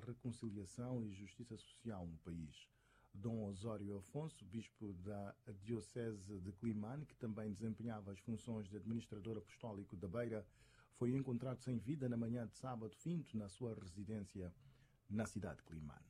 reconciliação e justiça social no país. Dom Osório Afonso, bispo da Diocese de Climane, que também desempenhava as funções de administrador apostólico da Beira, foi encontrado sem vida na manhã de sábado finto na sua residência na cidade de Climane.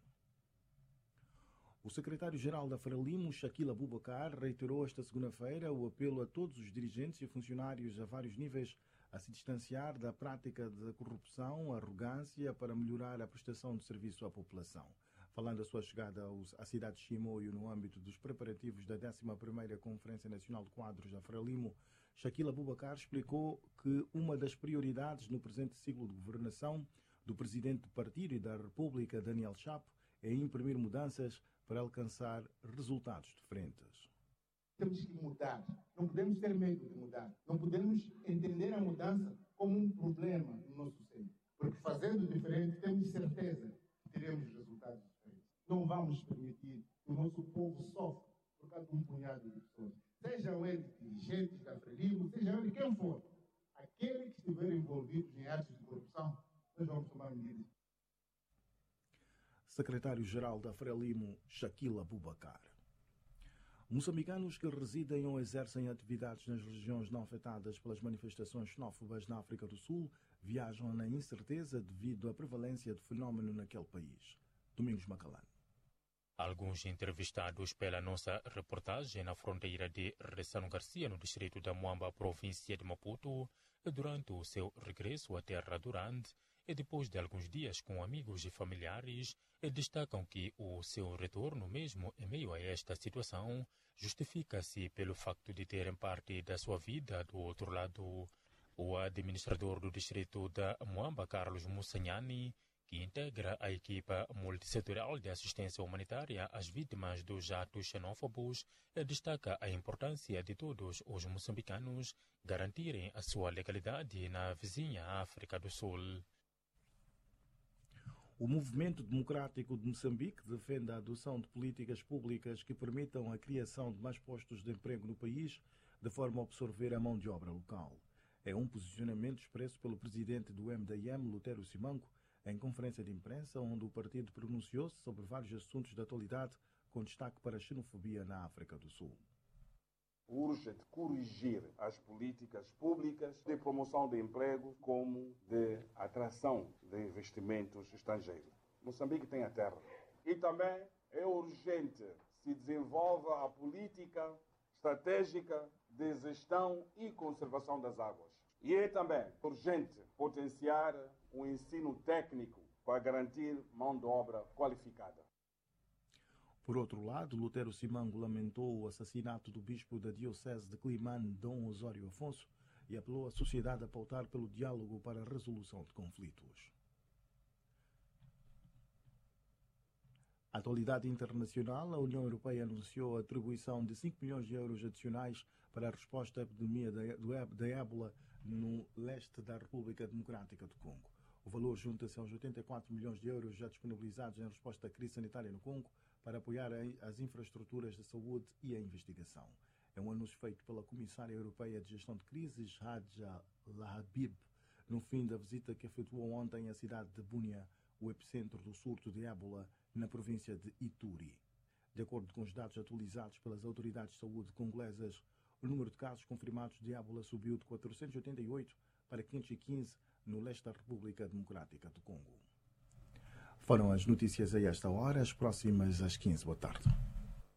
O secretário-geral da Frelimo, Shakil Abubakar, reiterou esta segunda-feira o apelo a todos os dirigentes e funcionários a vários níveis a se distanciar da prática de corrupção, arrogância, para melhorar a prestação de serviço à população. Falando da sua chegada à cidade de Chimoio no âmbito dos preparativos da 11ª Conferência Nacional de Quadros da Frelimo, Shakil Abubakar explicou que uma das prioridades no presente ciclo de governação do presidente do partido e da República, Daniel Chapo, é imprimir mudanças para alcançar resultados diferentes. Temos que mudar, não podemos ter medo de mudar, não podemos entender a mudança como um problema no nosso seio, porque fazendo diferente temos certeza que teremos resultados diferentes. Não vamos permitir que o nosso povo sofra por causa de um punhado de pessoas, sejam eles dirigentes da Frelimo, sejam eles quem for, aqueles que estiverem envolvidos em atos de corrupção, nós vamos tomar medidas. Secretário-geral da Frelimo, Shakil Abubakar. Moçambicanos que residem ou exercem atividades nas regiões não afetadas pelas manifestações xenófobas na África do Sul viajam na incerteza devido à prevalência do fenómeno naquele país. Domingos Macalano. Alguns entrevistados pela nossa reportagem na fronteira de Ressano Garcia, no distrito da Moamba, província de Maputo, durante o seu regresso à Terra Durante, e depois de alguns dias com amigos e familiares, destacam que o seu retorno, mesmo em meio a esta situação, justifica-se pelo facto de terem parte da sua vida do outro lado. O administrador do distrito da Moamba, Carlos Mussanhani, que integra a equipa multissetorial de assistência humanitária às vítimas dos atos xenófobos, destaca a importância de todos os moçambicanos garantirem a sua legalidade na vizinha África do Sul. O Movimento Democrático de Moçambique defende a adoção de políticas públicas que permitam a criação de mais postos de emprego no país, de forma a absorver a mão de obra local. É um posicionamento expresso pelo presidente do MDM, Lutero Simango, em conferência de imprensa, onde o partido pronunciou-se sobre vários assuntos da atualidade, com destaque para a xenofobia na África do Sul. Urge de corrigir as políticas públicas de promoção de emprego como de atração de investimentos estrangeiros. Moçambique tem a terra. E também é urgente se desenvolva a política estratégica de gestão e conservação das águas. E é também urgente potenciar o ensino técnico para garantir mão de obra qualificada. Por outro lado, Lutero Simango lamentou o assassinato do bispo da Diocese de Climane, Dom Osório Afonso, e apelou à sociedade a pautar pelo diálogo para a resolução de conflitos. Atualidade internacional, a União Europeia anunciou a atribuição de 5 milhões de euros adicionais para a resposta à epidemia da ébola no leste da República Democrática do Congo. O valor junta-se aos 84 milhões de euros já disponibilizados em resposta à crise sanitária no Congo para apoiar as infraestruturas de saúde e a investigação. É um anúncio feito pela Comissária Europeia de Gestão de Crises, Hadja Lahabib, no fim da visita que efetuou ontem à cidade de Bunia, o epicentro do surto de ébola na província de Ituri. De acordo com os dados atualizados pelas autoridades de saúde congolesas, o número de casos confirmados de ébola subiu de 488 para 515 no leste da República Democrática do Congo. Foram as notícias a esta hora, as próximas às 15. Boa tarde.